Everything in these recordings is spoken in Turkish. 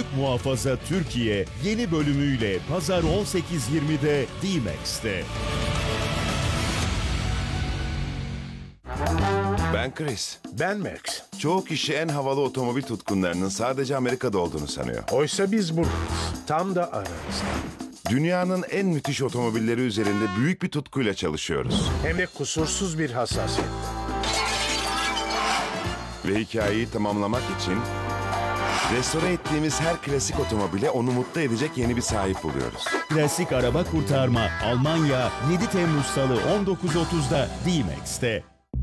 Muhafaza Türkiye yeni bölümüyle Pazar 18.20'de D-Max'te. Ben Chris. Ben Max. Çoğu kişi en havalı otomobil tutkunlarının sadece Amerika'da olduğunu sanıyor. Oysa biz buradayız. Tam da aramızda. Dünyanın en müthiş otomobilleri üzerinde büyük bir tutkuyla çalışıyoruz. Hem de kusursuz bir hassasiyet. Ve hikayeyi tamamlamak için restore ettiğimiz her klasik otomobile onu mutlu edecek yeni bir sahip buluyoruz. Klasik araba kurtarma Almanya 7 Temmuz Salı 19.30'da D-Max'te.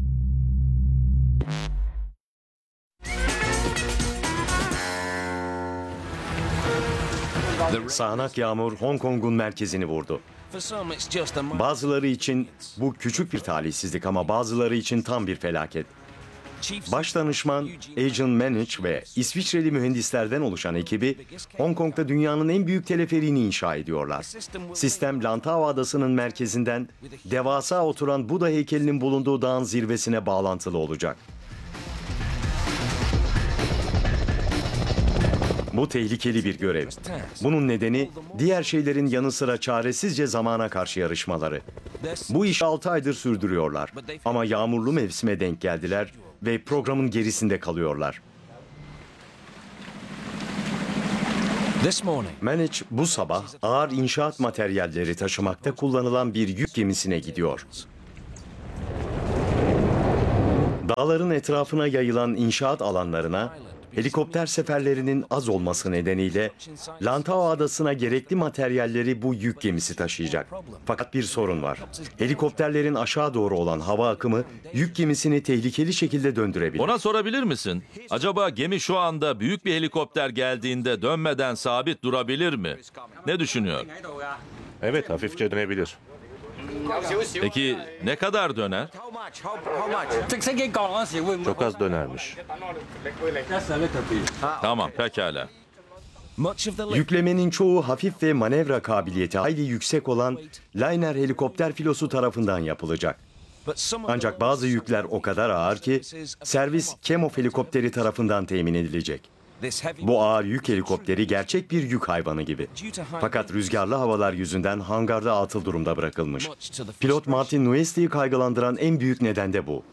Sağanak yağmur Hong Kong'un merkezini vurdu. Bazıları için bu küçük bir talihsizlik ama bazıları için tam bir felaket. Baş danışman Agent Manage ve İsviçreli mühendislerden oluşan ekibi Hong Kong'da dünyanın en büyük teleferiğini inşa ediyorlar. Sistem Lantau Adası'nın merkezinden devasa oturan Buda heykelinin bulunduğu dağın zirvesine bağlantılı olacak. Bu tehlikeli bir görev. Bunun nedeni diğer şeylerin yanı sıra çaresizce zamana karşı yarışmaları. Bu işi 6 aydır sürdürüyorlar ama yağmurlu mevsime denk geldiler ve programın gerisinde kalıyorlar. Manage bu sabah ağır inşaat materyalleri taşımakta kullanılan bir yük gemisine gidiyor. Dağların etrafına yayılan inşaat alanlarına helikopter seferlerinin az olması nedeniyle Lantau Adası'na gerekli materyalleri bu yük gemisi taşıyacak. Fakat bir sorun var. Helikopterlerin aşağı doğru olan hava akımı yük gemisini tehlikeli şekilde döndürebilir. Ona sorabilir misin? Acaba gemi şu anda büyük bir helikopter geldiğinde dönmeden sabit durabilir mi? Ne düşünüyor? Evet, hafifçe dönebilir. Peki ne kadar döner? Çok az dönermiş. Tamam, pekala. Yüklemenin çoğu hafif ve manevra kabiliyeti hayli yüksek olan Liner helikopter filosu tarafından yapılacak. Ancak bazı yükler o kadar ağır ki servis Kemof helikopteri tarafından temin edilecek. Bu ağır yük helikopteri gerçek bir yük hayvanı gibi. Fakat rüzgarlı havalar yüzünden hangarda atıl durumda bırakılmış. Pilot Martin Nuesli'yi kaygılandıran en büyük neden de bu.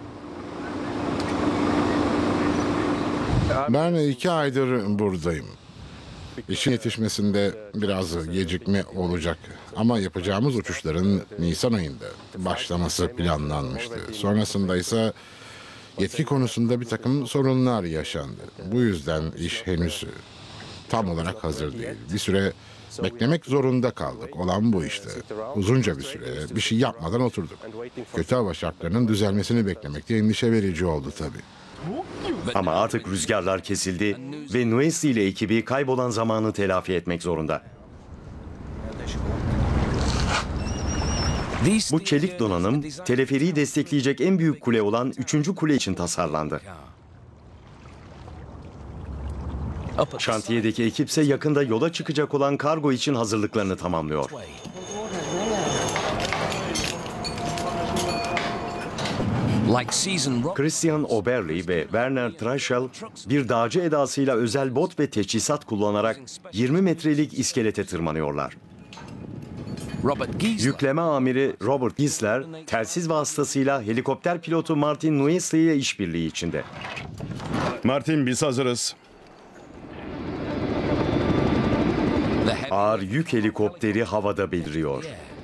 Ben 2 aydır buradayım. İşin yetişmesinde biraz gecikme olacak. Ama yapacağımız uçuşların Nisan ayında başlaması planlanmıştı. Sonrasında ise yetki konusunda bir takım sorunlar yaşandı. Bu yüzden iş henüz tam olarak hazır değil. Bir süre beklemek zorunda kaldık. Olan bu işte. Uzunca bir süre bir şey yapmadan oturduk. Kötü hava şartlarının düzelmesini beklemek de endişe verici oldu tabii. Ama artık rüzgarlar kesildi ve Nuesli ile ekibi kaybolan zamanı telafi etmek zorunda. Bu çelik donanım, teleferiği destekleyecek en büyük kule olan 3. kule için tasarlandı. Şantiyedeki ekipse yakında yola çıkacak olan kargo için hazırlıklarını tamamlıyor. Christian Oberli ve Werner Traischel bir dağcı edasıyla özel bot ve teçhizat kullanarak 20 metrelik iskelete tırmanıyorlar. Yükleme amiri Robert Gisler, telsiz vasıtasıyla helikopter pilotu Martin Nuesli ile işbirliği içinde. Martin, biz hazırız. Ağır yük helikopteri havada beliriyor.